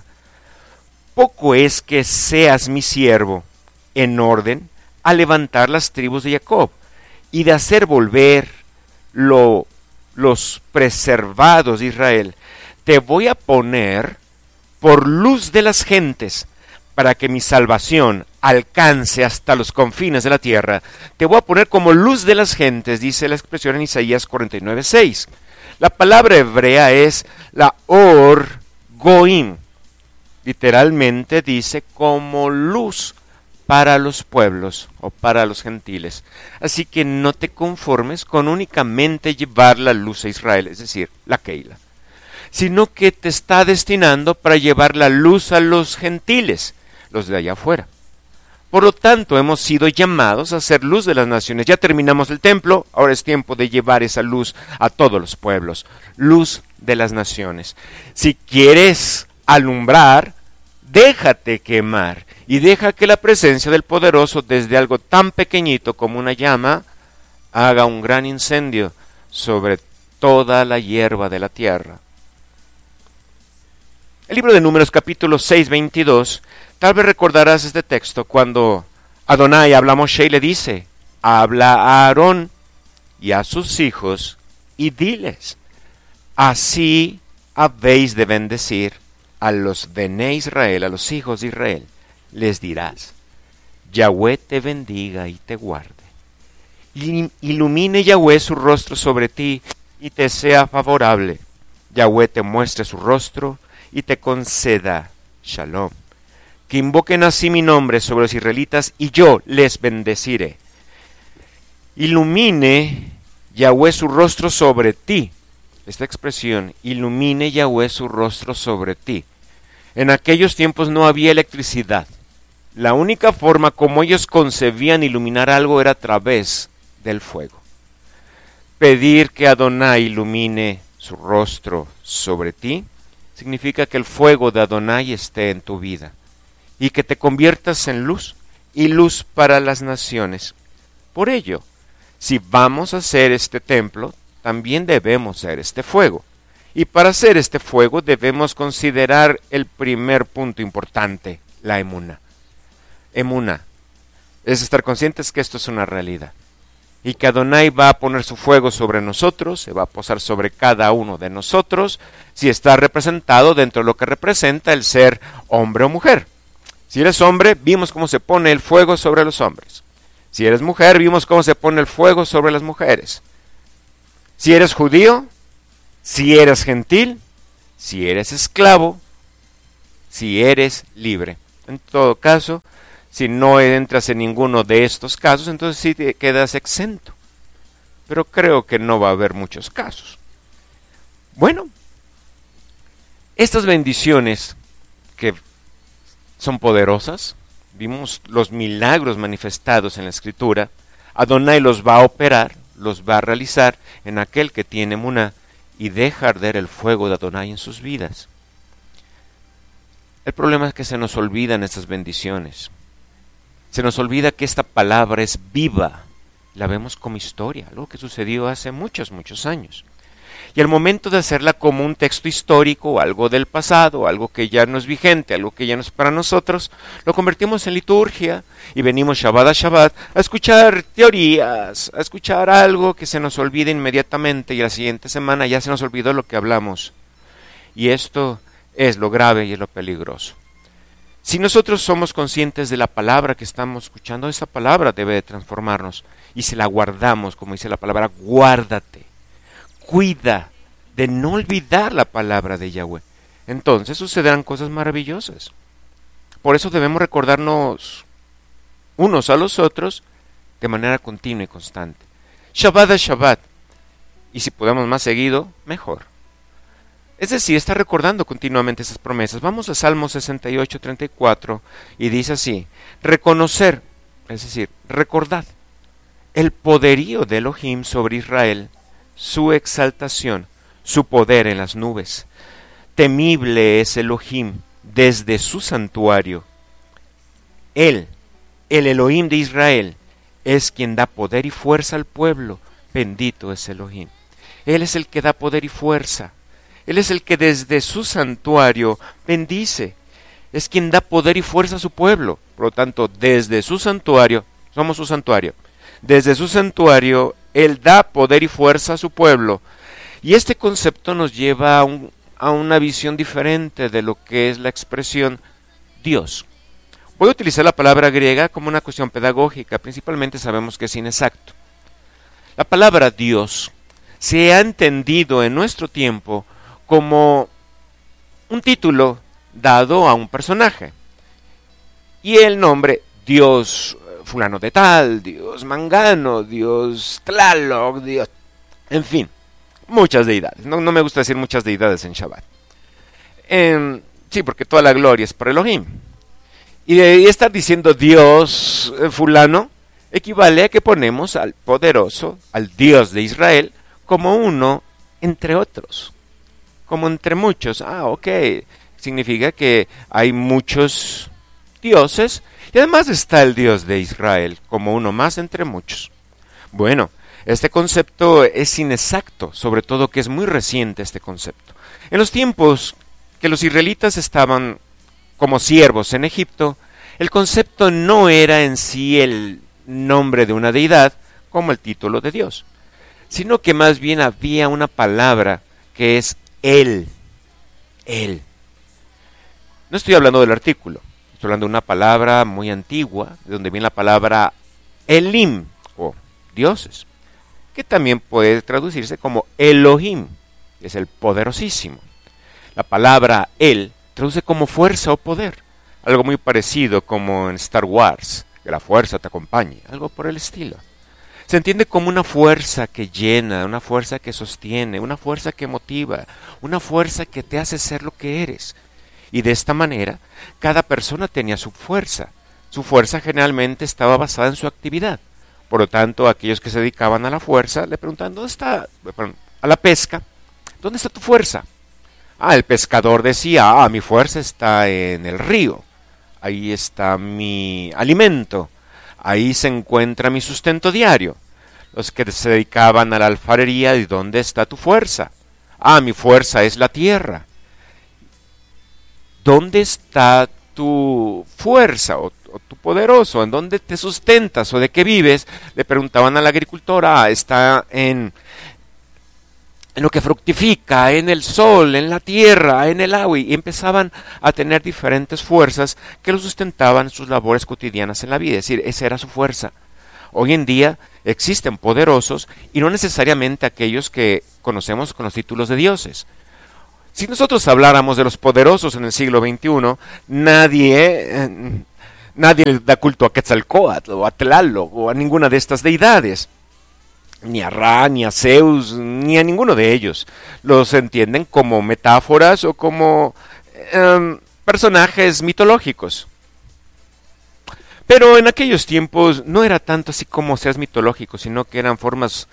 Poco es que seas mi siervo, en orden a levantar las tribus de Jacob, y de hacer volver lo, los preservados de Israel. Te voy a poner por luz de las gentes, para que mi salvación alcance hasta los confines de la tierra. Te voy a poner como luz de las gentes, dice la expresión en Isaías cuarenta y nueve, seis. La palabra hebrea es la Or Goim. Literalmente dice como luz para los pueblos o para los gentiles. Así que no te conformes con únicamente llevar la luz a Israel, es decir, la Keila, sino que te está destinando para llevar la luz a los gentiles, los de allá afuera. Por lo tanto, hemos sido llamados a ser luz de las naciones. Ya terminamos el templo, ahora es tiempo de llevar esa luz a todos los pueblos. Luz de las naciones. Si quieres alumbrar, déjate quemar y deja que la presencia del Poderoso, desde algo tan pequeñito como una llama, haga un gran incendio sobre toda la hierba de la tierra. El libro de Números capítulo seis, veintidós, tal vez recordarás este texto cuando Adonai habla a Moshe y le dice: habla a Aarón y a sus hijos y diles: así habéis de bendecir a los Bené Israel, a los hijos de Israel. Les dirás: Yahweh te bendiga y te guarde. Ilumine Yahweh su rostro sobre ti y te sea favorable. Yahweh te muestre su rostro y te conceda Shalom. Que invoquen así mi nombre sobre los israelitas y yo les bendeciré. Ilumine Yahweh su rostro sobre ti. Esta expresión, ilumine Yahweh su rostro sobre ti. En aquellos tiempos no había electricidad. La única forma como ellos concebían iluminar algo era a través del fuego. Pedir que Adonai ilumine su rostro sobre ti significa que el fuego de Adonai esté en tu vida y que te conviertas en luz y luz para las naciones. Por ello, si vamos a hacer este templo, también debemos hacer este fuego. Y para hacer este fuego debemos considerar el primer punto importante, la emuna. Emuna es estar conscientes que esto es una realidad. y que Adonai va a poner su fuego sobre nosotros, se va a posar sobre cada uno de nosotros, si está representado dentro de lo que representa el ser hombre o mujer. Si eres hombre, vimos cómo se pone el fuego sobre los hombres. Si eres mujer, vimos cómo se pone el fuego sobre las mujeres. Si eres judío, si eres gentil, si eres esclavo, si eres libre. En todo caso, si no entras en ninguno de estos casos, entonces sí te quedas exento. Pero creo que no va a haber muchos casos. Bueno, estas bendiciones que son poderosas, vimos los milagros manifestados en la Escritura, Adonai los va a operar, los va a realizar en aquel que tiene emuná y deja arder el fuego de Adonai en sus vidas. El problema es que se nos olvidan estas bendiciones. Se nos olvida que esta palabra es viva. La vemos como historia, algo que sucedió hace muchos, muchos años. Y al momento de hacerla como un texto histórico, algo del pasado, algo que ya no es vigente, algo que ya no es para nosotros, lo convertimos en liturgia y venimos Shabbat a Shabbat a escuchar teorías, a escuchar algo que se nos olvida inmediatamente y la siguiente semana ya se nos olvidó lo que hablamos. Y esto es lo grave y es lo peligroso. Si nosotros somos conscientes de la palabra que estamos escuchando, esa palabra debe de transformarnos y si la guardamos, como dice la palabra, guárdate. Cuida de no olvidar la palabra de Yahweh. Entonces sucederán cosas maravillosas. Por eso debemos recordarnos unos a los otros de manera continua y constante. Shabbat a Shabbat. Y si podemos más seguido, mejor. Es decir, está recordando continuamente esas promesas. Vamos a Salmo sesenta y ocho, treinta y cuatro y dice así: reconocer, es decir, recordad el poderío de Elohim sobre Israel, su exaltación, su poder en las nubes. Temible es Elohim desde su santuario. Él, el Elohim de Israel, es quien da poder y fuerza al pueblo. Bendito es Elohim. Él es el que da poder y fuerza. Él es el que desde su santuario bendice. Es quien da poder y fuerza a su pueblo. Por lo tanto, desde su santuario, somos su santuario. Desde su santuario, Él da poder y fuerza a su pueblo. Y este concepto nos lleva a, un, a una visión diferente de lo que es la expresión Dios. Voy a utilizar la palabra griega como una cuestión pedagógica. Principalmente sabemos que es inexacto. La palabra Dios se ha entendido en nuestro tiempo como un título dado a un personaje. Y el nombre Dios fulano de tal, Dios Mangano, Dios Tlaloc, Dios... En fin, muchas deidades. No, no me gusta decir muchas deidades en Shabbat. Eh, sí, porque toda la gloria es por Elohim. Y, de, y estar diciendo Dios eh, fulano equivale a que ponemos al poderoso, al Dios de Israel, como uno entre otros. Como entre muchos. Ah, ok. Significa que hay muchos dioses. Y además está el Dios de Israel, como uno más entre muchos. Bueno, este concepto es inexacto, sobre todo que es muy reciente este concepto. En los tiempos que los israelitas estaban como siervos en Egipto, el concepto no era en sí el nombre de una deidad, como el título de Dios, sino que más bien había una palabra que es Él. Él. No estoy hablando del artículo. Estoy hablando de una palabra muy antigua, de donde viene la palabra Elim, o dioses, que también puede traducirse como Elohim, que es el poderosísimo. La palabra El traduce como fuerza o poder, algo muy parecido como en Star Wars, que la fuerza te acompañe, algo por el estilo. Se entiende como una fuerza que llena, una fuerza que sostiene, una fuerza que motiva, una fuerza que te hace ser lo que eres. Y de esta manera, cada persona tenía su fuerza. Su fuerza generalmente estaba basada en su actividad. Por lo tanto, aquellos que se dedicaban a la fuerza le preguntaban, ¿dónde está? A la pesca, ¿dónde está tu fuerza? Ah, el pescador decía, ah, mi fuerza está en el río. Ahí está mi alimento. Ahí se encuentra mi sustento diario. Los que se dedicaban a la alfarería, ¿y dónde está tu fuerza? Ah, mi fuerza es la tierra. ¿Dónde está tu fuerza o, o tu poderoso? ¿En dónde te sustentas o de qué vives? Le preguntaban al agricultor. Ah, está en, en lo que fructifica, en el sol, en la tierra, en el agua. Y empezaban a tener diferentes fuerzas que lo sustentaban en sus labores cotidianas en la vida. Es decir, esa era su fuerza. Hoy en día existen poderosos y no necesariamente aquellos que conocemos con los títulos de dioses. Si nosotros habláramos de los poderosos en el siglo veintiuno, nadie, eh, nadie le da culto a Quetzalcóatl o a Tlaloc o a ninguna de estas deidades. Ni a Ra, ni a Zeus, ni a ninguno de ellos. Los entienden como metáforas o como eh, personajes mitológicos. Pero en aquellos tiempos no era tanto así como seas mitológico, sino que eran formas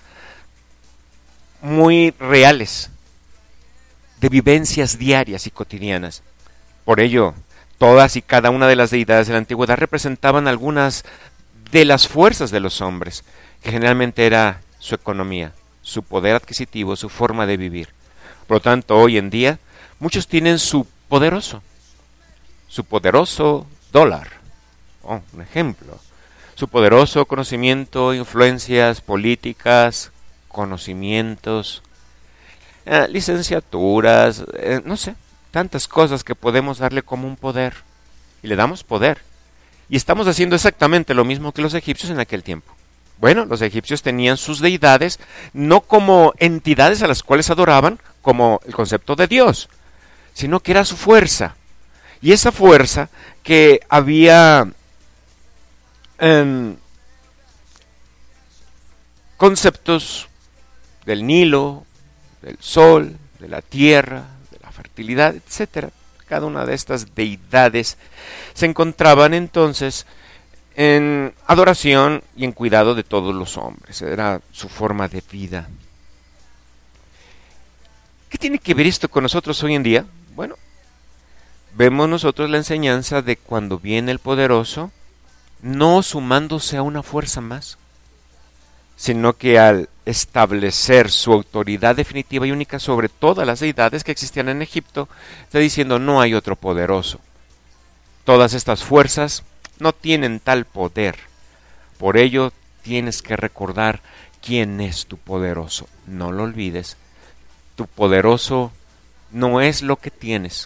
muy reales de vivencias diarias y cotidianas. Por ello, todas y cada una de las deidades de la antigüedad representaban algunas de las fuerzas de los hombres, que generalmente era su economía, su poder adquisitivo, su forma de vivir. Por lo tanto, hoy en día, muchos tienen su poderoso, su poderoso dólar. Oh, un ejemplo. Su poderoso conocimiento, influencias políticas, conocimientos, eh, licenciaturas, eh, no sé, tantas cosas que podemos darle como un poder. Y le damos poder. Y estamos haciendo exactamente lo mismo que los egipcios en aquel tiempo. Bueno, los egipcios tenían sus deidades no como entidades a las cuales adoraban, como el concepto de Dios, sino que era su fuerza. Y esa fuerza que había en conceptos del Nilo, del sol, de la tierra, de la fertilidad, etcétera. Cada una de estas deidades se encontraban entonces en adoración y en cuidado de todos los hombres. Era su forma de vida. ¿Qué tiene que ver esto con nosotros hoy en día? Bueno, vemos nosotros la enseñanza de cuando viene el poderoso, no sumándose a una fuerza más, sino que al establecer su autoridad definitiva y única sobre todas las deidades que existían en Egipto, está diciendo no hay otro poderoso. Todas estas fuerzas no tienen tal poder. Por ello tienes que recordar quién es tu poderoso. No lo olvides. Tu poderoso no es lo que tienes,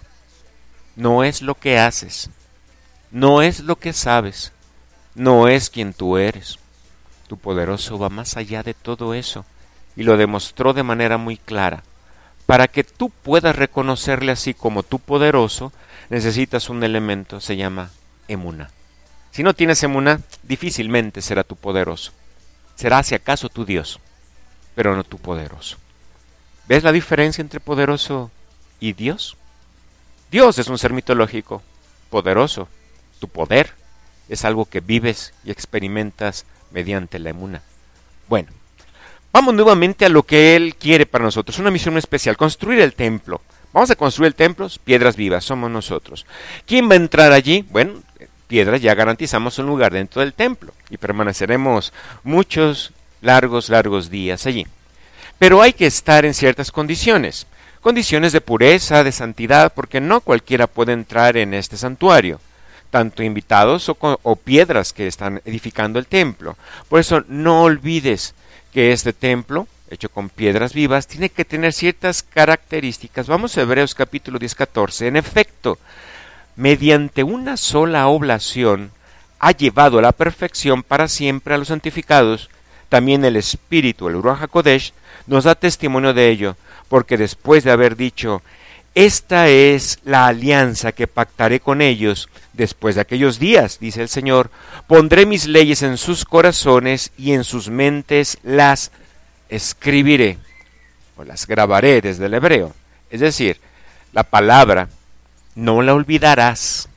no es lo que haces, no es lo que sabes, no es quien tú eres. Tu poderoso va más allá de todo eso y lo demostró de manera muy clara. Para que tú puedas reconocerle así como tu poderoso, necesitas un elemento, se llama emuná. Si no tienes emuná, difícilmente será tu poderoso. Será si acaso tu Dios, pero no tu poderoso. ¿Ves la diferencia entre poderoso y Dios? Dios es un ser mitológico, poderoso. Tu poder es algo que vives y experimentas mediante la emuná. Bueno, vamos nuevamente a lo que Él quiere para nosotros, una misión especial, construir el templo. Vamos a construir el templo, piedras vivas, somos nosotros. ¿Quién va a entrar allí? Bueno, piedras, ya garantizamos un lugar dentro del templo y permaneceremos muchos largos, largos días allí. Pero hay que estar en ciertas condiciones, condiciones de pureza, de santidad, porque no cualquiera puede entrar en este santuario, tanto invitados o, o piedras que están edificando el templo. Por eso no olvides que este templo, hecho con piedras vivas, tiene que tener ciertas características. Vamos a Hebreos capítulo diez, catorce. En efecto, mediante una sola oblación ha llevado a la perfección para siempre a los santificados. También el Espíritu, el Ruach HaKodesh, nos da testimonio de ello, porque después de haber dicho, esta es la alianza que pactaré con ellos después de aquellos días, dice el Señor, pondré mis leyes en sus corazones y en sus mentes las escribiré, o las grabaré desde el hebreo. Es decir, la palabra no la olvidarás,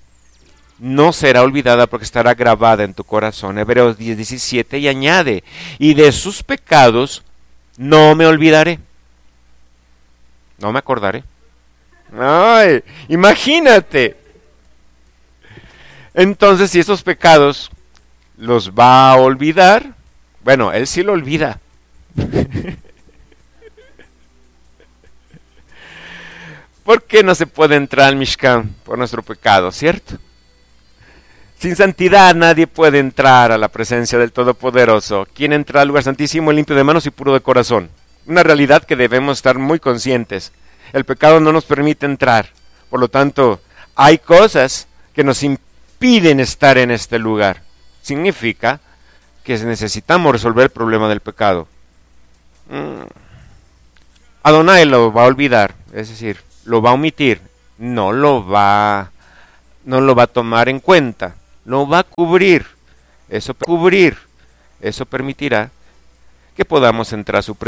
no será olvidada porque estará grabada en tu corazón. Hebreos diez, diecisiete, y añade, y de sus pecados no me olvidaré, no me acordaré. Ay, imagínate. Entonces, si esos pecados los va a olvidar, bueno, Él sí lo olvida. ¿Por qué no se puede entrar al Mishkan? Por nuestro pecado, ¿cierto? Sin santidad nadie puede entrar a la presencia del Todopoderoso. ¿Quién entra al lugar santísimo? Limpio de manos y puro de corazón. Una realidad que debemos estar muy conscientes. El pecado no nos permite entrar. Por lo tanto, hay cosas que nos impiden estar en este lugar. Significa que necesitamos resolver el problema del pecado. Mm. Adonai lo va a olvidar, es decir, lo va a omitir, no lo va, no lo va a tomar en cuenta, lo va a cubrir. Eso cubrir, eso permitirá que podamos entrar a su presencia.